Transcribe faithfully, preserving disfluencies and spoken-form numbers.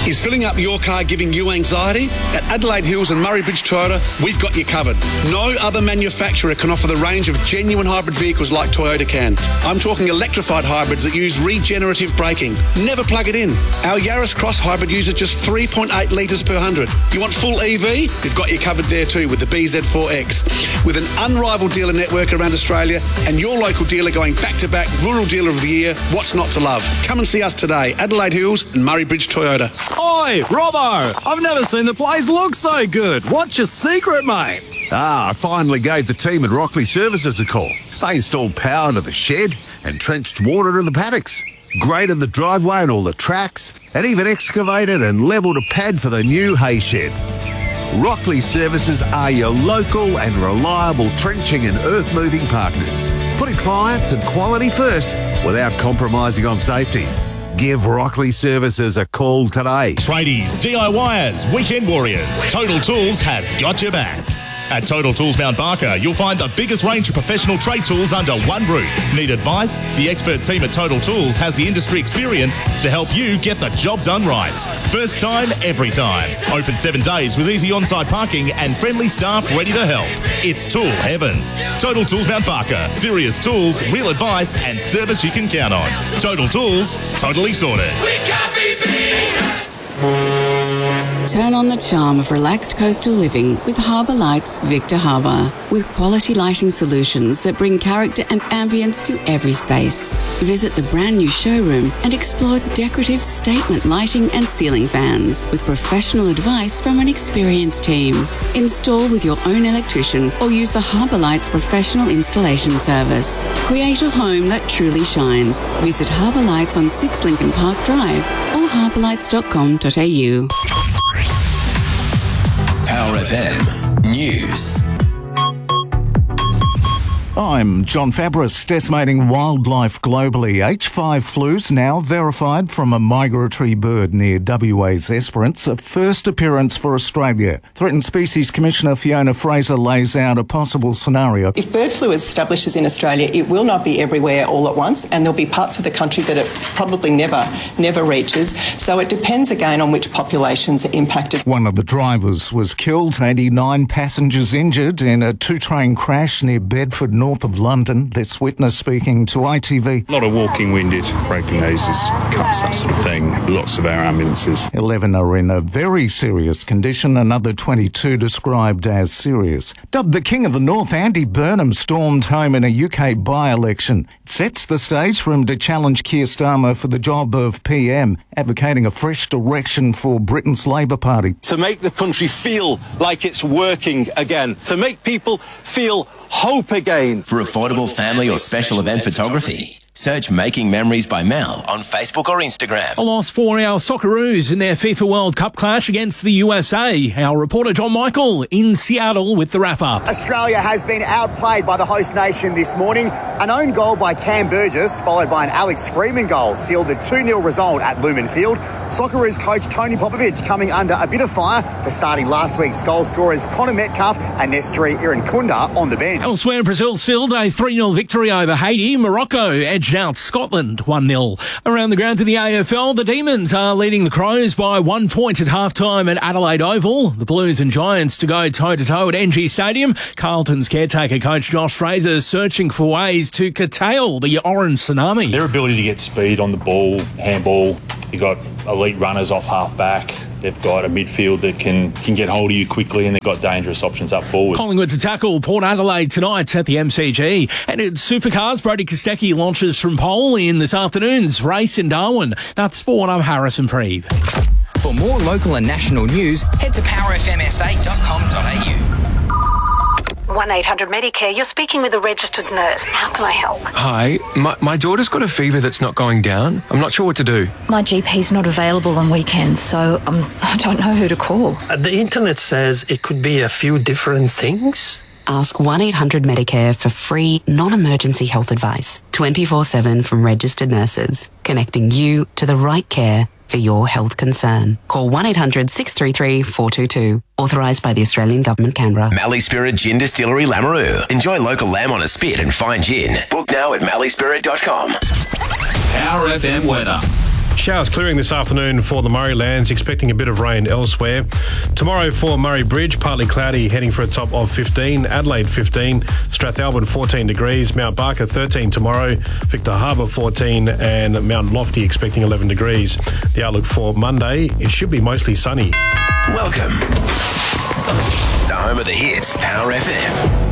Is filling up your car giving you anxiety? At Adelaide Hills and Murray Bridge Toyota, we've got you covered. No other manufacturer can offer the range of genuine hybrid vehicles like Toyota can. I'm talking electrified hybrids that use regenerative braking. Never plug it in. Our Yaris Cross hybrid uses just three point eight litres per hundred. You want full E V? We've got you covered there too with the B Z four X. With an unrivaled dealer network around Australia and your local dealer going back-to-back Rural Dealer of the Year, what's not to love? Come and see us today. Adelaide Hills and Murray Bridge Toyota. Oi, Robbo! I've never seen the place look so good. What's your secret, mate? Ah, I finally gave the team at Rockley Services a call. They installed power to the shed and trenched water to the paddocks, graded the driveway and all the tracks, and even excavated and levelled a pad for the new hay shed. Rockley Services are your local and reliable trenching and earth-moving partners, putting clients and quality first without compromising on safety. Give Rockley Services a call today. Tradies, DIYers, weekend warriors, Total Tools has got your back. At Total Tools Mount Barker, you'll find the biggest range of professional trade tools under one roof. Need advice? The expert team at Total Tools has the industry experience to help you get the job done right. First time, every time. Open seven days with easy on-site parking and friendly staff ready to help. It's tool heaven. Total Tools Mount Barker. Serious tools, real advice, and service you can count on. Total Tools, totally sorted. We can't be beat. Turn on the charm of relaxed coastal living with Harbour Lights Victor Harbour. With quality lighting solutions that bring character and ambience to every space. Visit the brand new showroom and explore decorative statement lighting and ceiling fans with professional advice from an experienced team. Install with your own electrician or use the Harbour Lights professional installation service. Create a home that truly shines. Visit Harbour Lights on six Lincoln Park Drive or harbour lights dot com dot a u. Power F M News. I'm John Fabris. Decimating wildlife globally. H five flu's now verified from a migratory bird near W A's Esperance, a first appearance for Australia. Threatened Species Commissioner Fiona Fraser lays out a possible scenario. If bird flu establishes in Australia, it will not be everywhere all at once, and there'll be parts of the country that it probably never, never reaches. So it depends again on which populations are impacted. One of the drivers was killed, eighty-nine passengers injured in a two-train crash near Bedford, north of London. This witness speaking to I T V. A lot of walking winded, broken noses, cuts, that sort of thing. Lots of our ambulances. eleven are in a very serious condition, another twenty-two described as serious. Dubbed the King of the North, Andy Burnham stormed home in a U K by-election. It sets the stage for him to challenge Keir Starmer for the job of P M, advocating a fresh direction for Britain's Labour Party. To make the country feel like it's working again, to make people feel hope again. For affordable family or special event photography, search Making Memories by Mel on Facebook or Instagram. A loss for our Socceroos in their FIFA World Cup clash against the U S A. Our reporter John Michael in Seattle with the wrap-up. Australia has been outplayed by the host nation this morning. An own goal by Cam Burgess, followed by an Alex Freeman goal, sealed the two nil result at Lumen Field. Socceroos coach Tony Popovic coming under a bit of fire for starting last week's goal scorers Connor Metcalf and Nestri Irankunda on the bench. Elsewhere, Brazil sealed a three nil victory over Haiti. Morocco edged out Scotland one nil. Around the grounds of the A F L, the Demons are leading the Crows by one point at half-time at Adelaide Oval. The Blues and Giants to go toe-to-toe at N G Stadium. Carlton's caretaker coach Josh Fraser is searching for ways to curtail the orange tsunami. Their ability to get speed on the ball, handball, you've got elite runners off half-back. They've got a midfield that can, can get hold of you quickly, and they've got dangerous options up forward. Collingwood to tackle Port Adelaide tonight at the M C G. And in Supercars, Brody Kostecki launches from pole in this afternoon's race in Darwin. That's sport. I'm Harrison Preeve. For more local and national news, head to power f m s a dot com dot a u. one eight hundred Medicare, you're speaking with a registered nurse. How can I help? Hi, my, my daughter's got a fever that's not going down. I'm not sure what to do. My G P's not available on weekends, so um, I don't know who to call. Uh, the internet says it could be a few different things. Ask one eight hundred Medicare for free, non-emergency health advice. twenty-four seven from registered nurses, connecting you to the right care for your health concern. Call one eight hundred six three three four two two. Authorised by the Australian Government, Canberra. Mallee Spirit Gin Distillery, Lamoureux. Enjoy local lamb on a spit and fine gin. Book now at mallee spirit dot com. Power F M weather. Showers clearing this afternoon for the Murray Lands, expecting a bit of rain elsewhere. Tomorrow for Murray Bridge, partly cloudy, heading for a top of fifteen. Adelaide fifteen, Strathalbyn fourteen degrees, Mount Barker thirteen tomorrow, Victor Harbour fourteen, and Mount Lofty expecting eleven degrees. The outlook for Monday, it should be mostly sunny. Welcome. The home of the hits, Power F M.